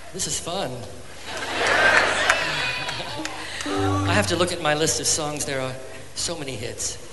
This is fun. I have to look at my list of songs. There are so many hits.